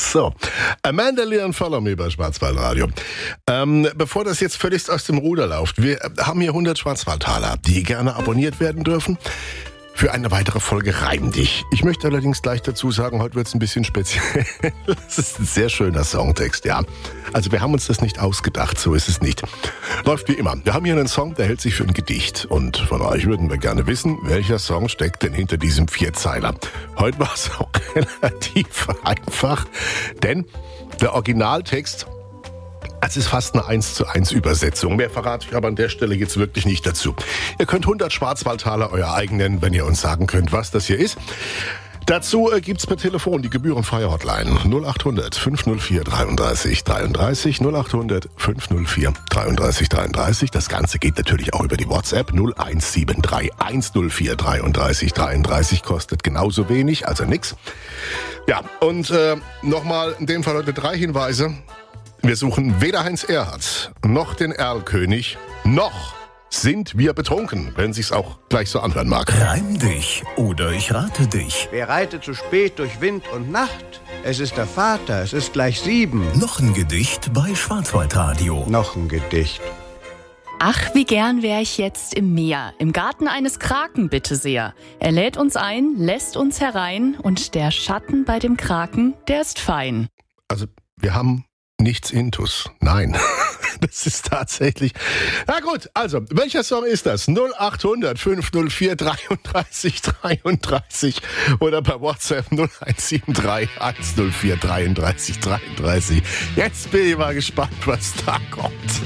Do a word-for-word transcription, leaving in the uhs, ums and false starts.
So, Amanda Leon, Follow Me bei Schwarzwaldradio. Ähm, bevor das jetzt völlig aus dem Ruder läuft, wir haben hier hundert Schwarzwaldtaler, die gerne abonniert werden dürfen für eine weitere Folge Reim dich. Ich möchte allerdings gleich dazu sagen, heute wird es ein bisschen speziell. Das ist ein sehr schöner Songtext, ja. Also wir haben uns das nicht ausgedacht, so ist es nicht. Läuft wie immer. Wir haben hier einen Song, der hält sich für ein Gedicht. Und von euch würden wir gerne wissen, welcher Song steckt denn hinter diesem Vierzeiler. Heute war es auch relativ einfach, denn der Originaltext, es ist fast eine eins zu eins Übersetzung. Mehr verrate ich aber an der Stelle jetzt wirklich nicht dazu. Ihr könnt hundert Schwarzwaldtaler euer eigen nennen, wenn ihr uns sagen könnt, was das hier ist. Dazu äh, gibt's per Telefon die gebührenfreie Hotline null acht hundert fünf null vier dreiunddreißig dreiunddreißig null acht hundert fünf null vier dreiunddreißig dreiunddreißig. Das Ganze geht natürlich auch über die WhatsApp null eins sieben drei eins null vier dreiunddreißig dreiunddreißig, kostet genauso wenig, also nix. Ja, und äh, nochmal in dem Fall heute drei Hinweise. Wir suchen weder Heinz Erhardt noch den Erlkönig, noch sind wir betrunken, wenn sich's auch gleich so anhören mag. Reim dich oder ich rate dich. Wer reitet zu spät durch Wind und Nacht? Es ist der Vater, es ist gleich sieben. Noch ein Gedicht bei Schwarzwaldradio. Noch ein Gedicht. Ach, wie gern wär ich jetzt im Meer, im Garten eines Kraken bitte sehr. Er lädt uns ein, lässt uns herein und der Schatten bei dem Kraken, der ist fein. Also, wir haben nichts Intus. Nein, das ist tatsächlich... Na gut, also, welcher Song ist das? null acht hundert fünf null vier dreiunddreißig dreiunddreißig oder per WhatsApp null eins sieben drei eins null vier dreiunddreißig dreiunddreißig. Jetzt bin ich mal gespannt, was da kommt.